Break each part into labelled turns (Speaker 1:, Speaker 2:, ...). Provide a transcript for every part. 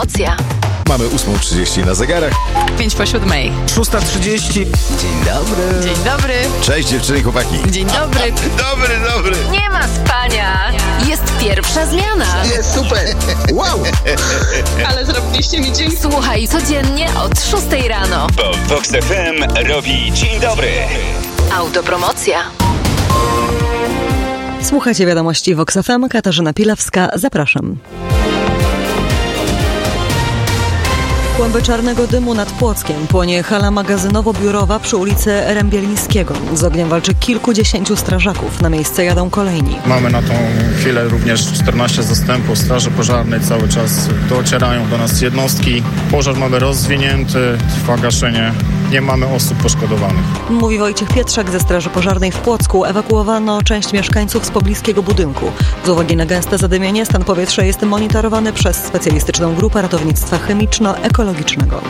Speaker 1: Mamy 8:30 na zegarach.
Speaker 2: 6:05.
Speaker 1: 6:30. Dzień dobry.
Speaker 2: Dzień dobry.
Speaker 1: Cześć dziewczyny i chłopaki.
Speaker 2: Dzień dobry.
Speaker 1: Dobry.
Speaker 3: Nie ma spania. Jest pierwsza zmiana.
Speaker 4: Jest super. Wow.
Speaker 2: Ale zrobiliście mi dzień.
Speaker 3: Słuchaj codziennie od 6 rano.
Speaker 5: Bo Vox FM robi dzień dobry.
Speaker 3: Autopromocja.
Speaker 6: Słuchajcie wiadomości Vox FM, Katarzyna Pilawska, zapraszam. Kłęby czarnego dymu nad Płockiem. Płonie hala magazynowo-biurowa przy ulicy Rębielińskiego. Z ogniem walczy kilkudziesięciu strażaków. Na miejsce jadą kolejni.
Speaker 7: Mamy na tą chwilę również 14 zastępów Straży Pożarnej. Cały czas docierają do nas jednostki. Pożar mamy rozwinięty, trwa gaszenie. Nie mamy osób poszkodowanych.
Speaker 6: Mówi Wojciech Pietrzak ze Straży Pożarnej w Płocku. Ewakuowano część mieszkańców z pobliskiego budynku. Z uwagi na gęste zadymienie stan powietrza jest monitorowany przez specjalistyczną grupę ratownictwa chemiczno-ekologicznego.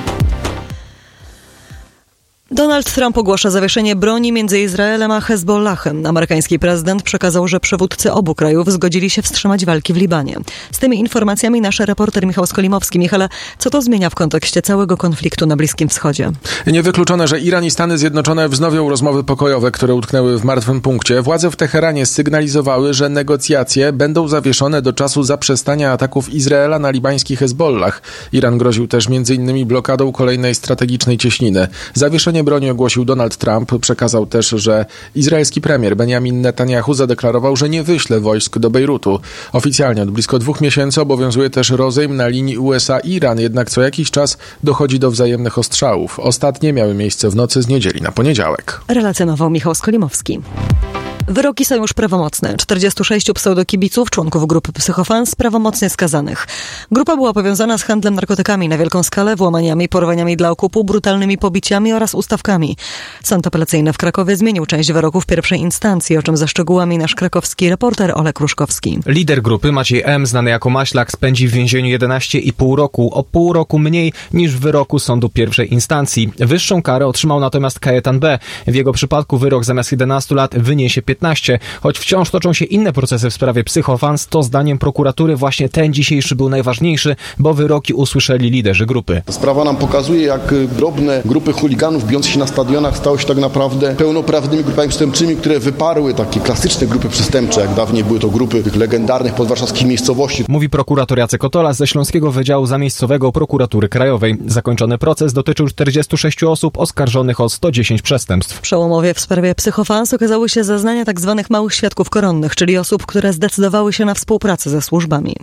Speaker 6: Donald Trump ogłasza zawieszenie broni między Izraelem a Hezbollahem. Amerykański prezydent przekazał, że przywódcy obu krajów zgodzili się wstrzymać walki w Libanie. Z tymi informacjami nasz reporter Michał Skolimowski. Michale, co to zmienia w kontekście całego konfliktu na Bliskim Wschodzie?
Speaker 8: Niewykluczone, że Iran i Stany Zjednoczone wznowią rozmowy pokojowe, które utknęły w martwym punkcie. Władze w Teheranie sygnalizowały, że negocjacje będą zawieszone do czasu zaprzestania ataków Izraela na libański Hezbollah. Iran groził też m.in. blokadą kolejnej strategicznej cieśniny. Zawieszenie broni ogłosił Donald Trump. Przekazał też, że izraelski premier Benjamin Netanyahu zadeklarował, że nie wyśle wojsk do Bejrutu. Oficjalnie od blisko 2 miesięcy obowiązuje też rozejm na linii USA-Iran, jednak co jakiś czas dochodzi do wzajemnych ostrzałów. Ostatnie miały miejsce w nocy z niedzieli na poniedziałek.
Speaker 6: Relacjonował Michał Skolimowski. Wyroki są już prawomocne. 46 pseudokibiców, członków grupy Psychofans, prawomocnie skazanych. Grupa była powiązana z handlem narkotykami na wielką skalę, włamaniami, porwaniami dla okupu, brutalnymi pobiciami oraz ustawkami. Sąd apelacyjny w Krakowie zmienił część wyroków pierwszej instancji, o czym ze szczegółami nasz krakowski reporter Olek Ruszkowski.
Speaker 9: Lider grupy Maciej M., znany jako Maślak, spędzi w więzieniu 11,5 roku, o pół roku mniej niż w wyroku sądu pierwszej instancji. Wyższą karę otrzymał natomiast Kajetan B. W jego przypadku wyrok zamiast 11 lat wyniesie 15. Choć wciąż toczą się inne procesy w sprawie Psychofans, to zdaniem prokuratury właśnie ten dzisiejszy był najważniejszy, bo wyroki usłyszeli liderzy grupy.
Speaker 4: Sprawa nam pokazuje, jak drobne grupy chuliganów bijące się na stadionach stały się tak naprawdę pełnoprawnymi grupami przestępczymi, które wyparły takie klasyczne grupy przestępcze, jak dawniej były to grupy tych legendarnych podwarszawskich miejscowości.
Speaker 9: Mówi prokurator Jacek Otola ze Śląskiego Wydziału Zamiejscowego Prokuratury Krajowej. Zakończony proces dotyczył 46 osób oskarżonych o 110 przestępstw.
Speaker 6: Przełomowie w sprawie Psychofans okazały się zeznania tzw. małych świadków koronnych, czyli osób, które zdecydowały się na współpracę ze służbami.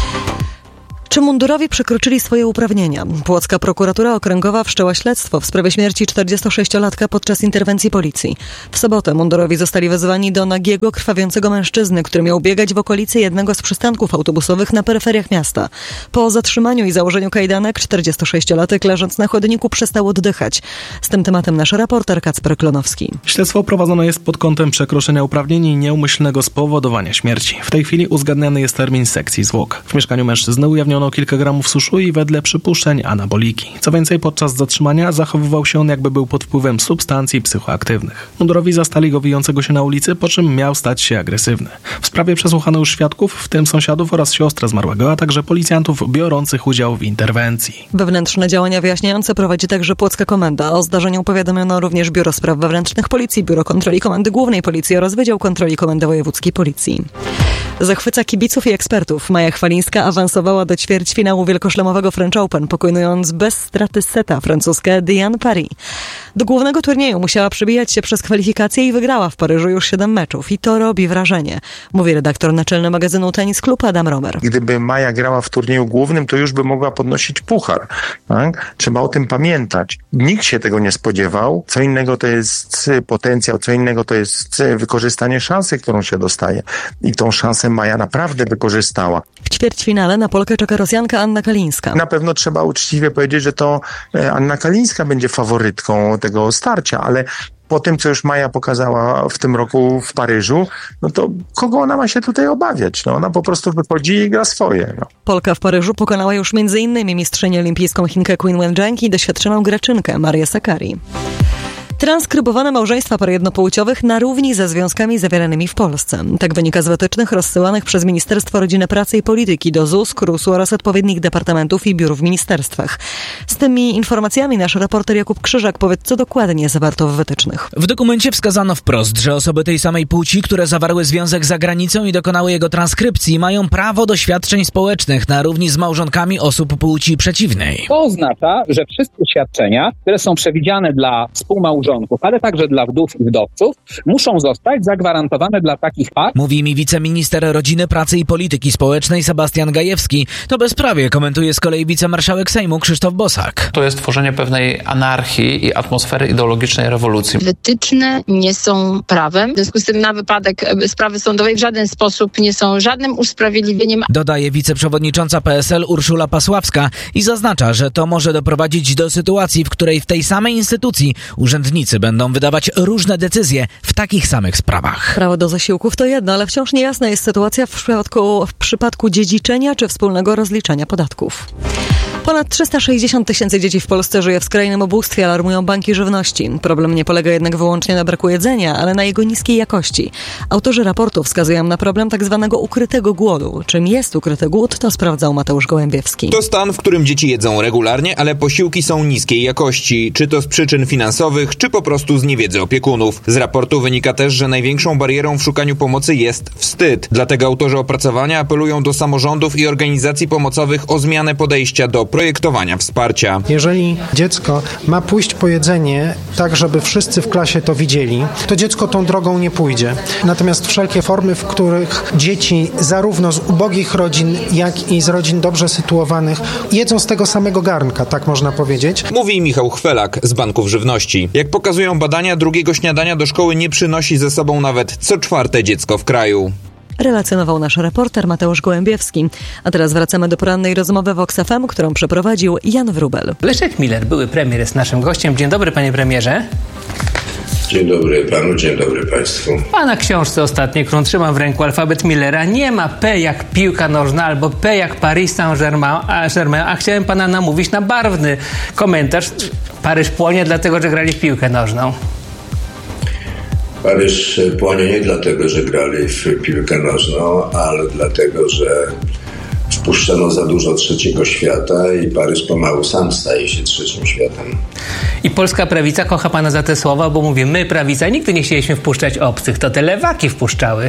Speaker 6: Czy mundurowi przekroczyli swoje uprawnienia? Płocka prokuratura okręgowa wszczęła śledztwo w sprawie śmierci 46-latka podczas interwencji policji. W sobotę mundurowi zostali wezwani do nagiego, krwawiącego mężczyzny, który miał biegać w okolicy jednego z przystanków autobusowych na peryferiach miasta. Po zatrzymaniu i założeniu kajdanek 46-latek leżąc na chodniku przestał oddychać. Z tym tematem nasz reporter Kacper Klonowski.
Speaker 10: Śledztwo prowadzone jest pod kątem przekroczenia uprawnień i nieumyślnego spowodowania śmierci. W tej chwili uzgadniany jest termin sekcji zwłok. W mieszkaniu mężczyzny ujawniono kilka gramów suszu i wedle przypuszczeń anaboliki. Co więcej, podczas zatrzymania zachowywał się on, jakby był pod wpływem substancji psychoaktywnych. Mundurowi zastali go wijącego się na ulicy, po czym miał stać się agresywny. W sprawie przesłuchano już świadków, w tym sąsiadów oraz siostrę zmarłego, a także policjantów biorących udział w interwencji.
Speaker 6: Wewnętrzne działania wyjaśniające prowadzi także Płocka Komenda. O zdarzeniu powiadomiono również Biuro Spraw Wewnętrznych Policji, Biuro Kontroli Komendy Głównej Policji oraz Wydział Kontroli Komendy Wojewódzkiej Policji. Zachwyca kibiców i ekspertów. Maja Chwalińska awansowała do ćwierćfinału wielkoszlemowego French Open, pokonując bez straty seta francuskę Diane Paris. Do głównego turnieju musiała przebijać się przez kwalifikacje i wygrała w Paryżu już 7 meczów. I to robi wrażenie, mówi redaktor naczelny magazynu Tenis Club Adam Romer.
Speaker 11: Gdyby Maja grała w turnieju głównym, to już by mogła podnosić puchar. Tak? Trzeba o tym pamiętać. Nikt się tego nie spodziewał. Co innego to jest potencjał, co innego to jest wykorzystanie szansy, którą się dostaje. I tą szansę Maja naprawdę wykorzystała.
Speaker 6: W ćwierćfinale na Polkę czeka Rosjanka Anna Kalińska.
Speaker 11: Na pewno trzeba uczciwie powiedzieć, że to Anna Kalińska będzie faworytką tego starcia, ale po tym, co już Maja pokazała w tym roku w Paryżu, no to kogo ona ma się tutaj obawiać? No, ona po prostu wychodzi i gra swoje. No.
Speaker 6: Polka w Paryżu pokonała już m.in. mistrzynię olimpijską Chinkę Qin Wenjuang i doświadczoną Greczynkę Marię Sakkari. Transkrybowane małżeństwa par jednopłciowych na równi ze związkami zawieranymi w Polsce. Tak wynika z wytycznych rozsyłanych przez Ministerstwo Rodziny, Pracy i Polityki do ZUS, KRUS-u oraz odpowiednich departamentów i biur w ministerstwach. Z tymi informacjami nasz reporter Jakub Krzyżak powie, co dokładnie zawarto w wytycznych.
Speaker 12: W dokumencie wskazano wprost, że osoby tej samej płci, które zawarły związek za granicą i dokonały jego transkrypcji, mają prawo do świadczeń społecznych na równi z małżonkami osób płci przeciwnej.
Speaker 13: To oznacza, że wszystkie świadczenia, które są przewidziane dla współmałżonków, ale także dla wdów i wdowców, muszą zostać zagwarantowane dla takich par.
Speaker 12: Mówi mi wiceminister Rodziny, Pracy i Polityki Społecznej Sebastian Gajewski. To bezprawie komentuje z kolei wicemarszałek Sejmu Krzysztof Bosak.
Speaker 14: To jest tworzenie pewnej anarchii i atmosfery ideologicznej rewolucji.
Speaker 15: Wytyczne nie są prawem. W związku z tym na wypadek sprawy sądowej w żaden sposób nie są żadnym usprawiedliwieniem.
Speaker 12: Dodaje wiceprzewodnicząca PSL Urszula Pasławska i zaznacza, że to może doprowadzić do sytuacji, w której w tej samej instytucji urzędnicy będą wydawać różne decyzje w takich samych sprawach.
Speaker 6: Prawo do zasiłków to jedno, ale wciąż niejasna jest sytuacja w przypadku dziedziczenia czy wspólnego rozliczania podatków. Ponad 360 000 dzieci w Polsce żyje w skrajnym ubóstwie, alarmują banki żywności. Problem nie polega jednak wyłącznie na braku jedzenia, ale na jego niskiej jakości. Autorzy raportu wskazują na problem tzw. ukrytego głodu. Czym jest ukryty głód, to sprawdzał Mateusz Gołębiewski.
Speaker 16: To stan, w którym dzieci jedzą regularnie, ale posiłki są niskiej jakości. Czy to z przyczyn finansowych, czy po prostu z niewiedzy opiekunów. Z raportu wynika też, że największą barierą w szukaniu pomocy jest wstyd. Dlatego autorzy opracowania apelują do samorządów i organizacji pomocowych o zmianę podejścia do projektowania wsparcia.
Speaker 17: Jeżeli dziecko ma pójść po jedzenie tak, żeby wszyscy w klasie to widzieli, to dziecko tą drogą nie pójdzie. Natomiast wszelkie formy, w których dzieci zarówno z ubogich rodzin, jak i z rodzin dobrze sytuowanych jedzą z tego samego garnka, tak można powiedzieć.
Speaker 16: Mówi Michał Chwelak z Banków Żywności. Jak pokazują badania, drugiego śniadania do szkoły nie przynosi ze sobą nawet co czwarte dziecko w kraju.
Speaker 6: Relacjonował nasz reporter Mateusz Gołębiewski. A teraz wracamy do porannej rozmowy Vox FM, którą przeprowadził Jan Wróbel.
Speaker 18: Leszek Miller, były premier, jest naszym gościem. Dzień dobry, panie premierze.
Speaker 19: Dzień dobry panu, dzień dobry państwu.
Speaker 18: Pana książce ostatniej, którą trzymam w ręku, Alfabet Millera, nie ma P jak piłka nożna albo P jak Paris Saint-Germain, a chciałem pana namówić na barwny komentarz. Paryż płonie dlatego, że grali w piłkę nożną.
Speaker 19: Paryż płonie nie dlatego, że grali w piłkę nożną, ale dlatego, że wpuszczono za dużo trzeciego świata i Paryż pomału sam staje się trzecim światem.
Speaker 18: I polska prawica kocha pana za te słowa, bo mówię, my prawica nigdy nie chcieliśmy wpuszczać obcych, to te lewaki wpuszczały.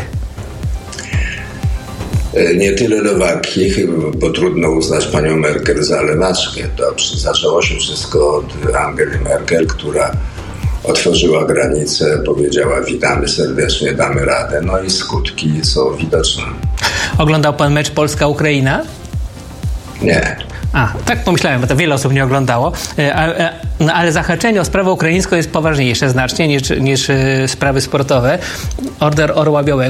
Speaker 19: Nie tyle lewaki, bo trudno uznać panią Merkel za lewaczkę. To zaczęło się wszystko od Angeli Merkel, która otworzyła granice, powiedziała witamy serdecznie, damy radę, no i skutki są widoczne.
Speaker 18: Oglądał pan mecz Polska-Ukraina?
Speaker 19: Nie.
Speaker 18: Tak pomyślałem, bo to wiele osób nie oglądało, ale zahaczenie o sprawę ukraińską jest poważniejsze znacznie niż sprawy sportowe. Order Orła Białego